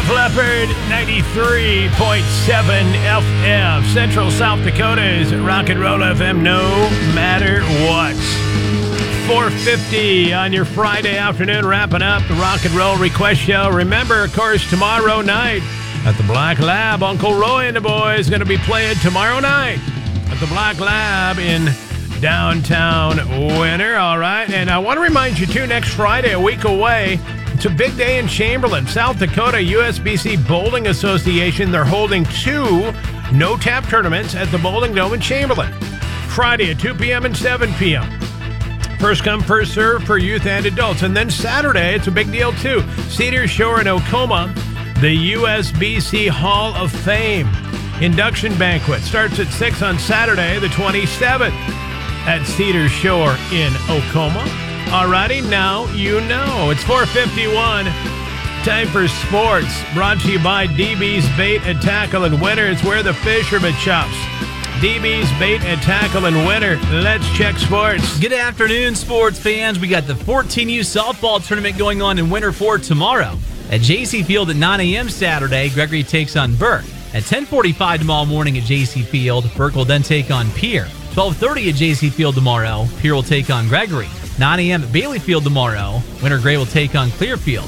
Def Leppard, 93.7 FM. Central South Dakota's Rock and Roll FM, no matter what. 4:50 on your Friday afternoon, wrapping up the Rock and Roll Request Show. Remember, of course, tomorrow night at the Black Lab, Uncle Roy and the boys going to be playing tomorrow night at the Black Lab in downtown Winter. All right, and I want to remind you, too, next Friday, a week away, it's a big day in Chamberlain. South Dakota USBC Bowling Association, they're holding 2 no-tap tournaments at the Bowling Dome in Chamberlain. Friday at 2 p.m. and 7 p.m. First come, first serve for youth and adults. And then Saturday, it's a big deal too. Cedar Shore in Ocoma, the USBC Hall of Fame induction banquet starts at 6 on Saturday, the 27th at Cedar Shore in Ocoma. Alrighty, now you know. It's 4:51. Time for sports. Brought to you by DB's Bait and Tackle in Winter. It's where the fisherman chops. DB's Bait and Tackle in Winter. Let's check sports. Good afternoon, sports fans. We got the 14U softball tournament going on in Winter 4 tomorrow. At JC Field at 9 a.m. Saturday, Gregory takes on Burke. At 10:45 tomorrow morning at JC Field, Burke will then take on Pierre. 12:30 at JC Field tomorrow, Pierre will take on Gregory. 9 a.m. at Bailey Field tomorrow, Winter Gray will take on Clearfield.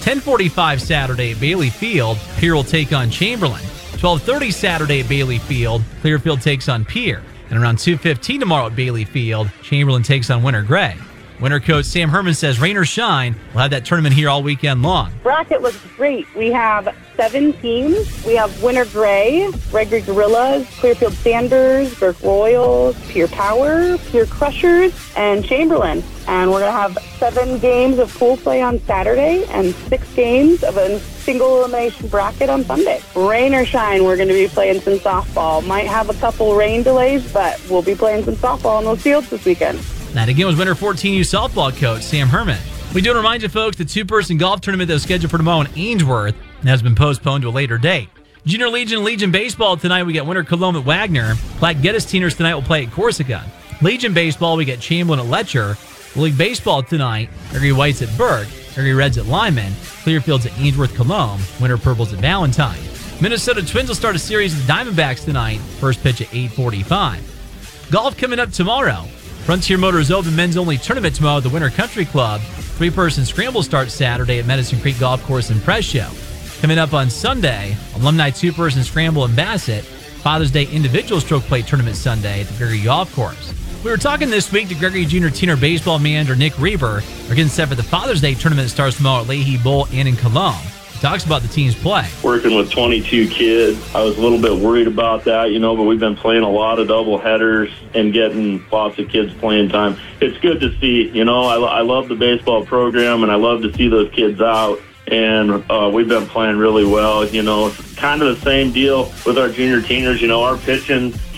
10:45 Saturday at Bailey Field, Pierre will take on Chamberlain. 12:30 Saturday at Bailey Field, Clearfield takes on Pierre. And around 2:15 tomorrow at Bailey Field, Chamberlain takes on Winter Gray. Winter coach Sam Herman says rain or shine, we'll have that tournament here all weekend long. Bracket looks great. We have 7 teams. We have Winter Gray, Gregory Gorillas, Clearfield Sanders, Burke Royals, Pierre Power, Pierre Crushers, and Chamberlain. And we're going to have 7 games of pool play on Saturday and 6 games of a single elimination bracket on Sunday. Rain or shine, we're going to be playing some softball. Might have a couple rain delays, but we'll be playing some softball on those fields this weekend. That again was Winter 14U softball coach Sam Herman. We do want to remind you, folks, the 2-person golf tournament that was scheduled for tomorrow in Ainsworth has been postponed to a later date. Junior Legion and Legion Baseball tonight, we got Winter Cologne at Wagner. Platte Geddes Teeners tonight will play at Corsica. Legion Baseball, we got Chamberlain at Letcher. League Baseball tonight, Gregory White's at Burke, Gregory Reds at Lyman, Clearfield's at Ainsworth Cologne, Winter Purples at Valentine. Minnesota Twins will start a series with the Diamondbacks tonight, first pitch at 8:45. Golf coming up tomorrow. Frontier Motors Open men's only tournament tomorrow at the Winter Country Club. 3-person scramble starts Saturday at Medicine Creek Golf Course in Presho. Coming up on Sunday, Alumni 2-person scramble in Bassett. Father's Day individual stroke play tournament Sunday at the Gregory Golf Course. We were talking this week to Gregory Junior Teener baseball manager Nick Reber. They're getting set for the Father's Day tournament that starts tomorrow at Leahy Bowl and in Cologne. Talks about the team's play. Working with 22 kids, I was a little bit worried about that, but we've been playing a lot of double headers and getting lots of kids playing time. It's good to see, I love the baseball program and I love to see those kids out. And we've been playing really well. It's kind of the same deal with our junior teeners. Our pitching